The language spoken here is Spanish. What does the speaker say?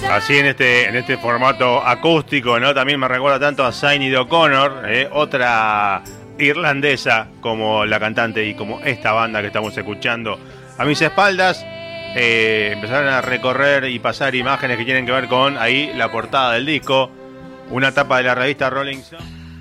Así en este formato acústico, ¿no? También me recuerda tanto a Sinéad O'Connor, otra irlandesa como la cantante y como esta banda que estamos escuchando. A mis espaldas empezaron a recorrer y pasar imágenes que tienen que ver con ahí la portada del disco, una tapa de la revista Rolling Stone.